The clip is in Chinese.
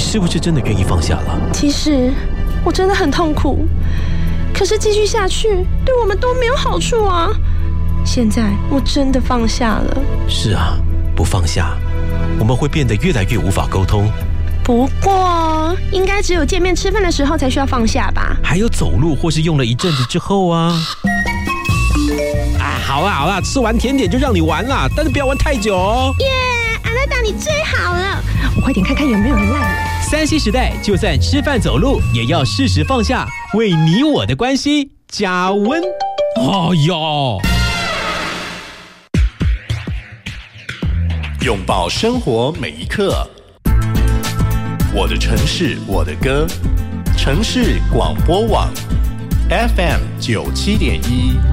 是不是真的愿意放下了？ 其实我真的很痛苦，可是继续下去对我们都没有好处啊。现在我真的放下了。 是啊，不放下，我们会变得越来越无法沟通。 不过应该只有见面吃饭的时候才需要放下吧？ 还有走路或是用了一阵子之后啊。好啦，吃完甜点就让你玩啦，但是不要玩太久哦。 耶，阿娜达你最好了，我快点看看有没有人赖我。 3C 时代，就算吃饭走路也要适时放下，为你我的关系加温。哦哟， 拥抱生活每一刻。我的城市，我的歌，城市广播网 FM 97.1。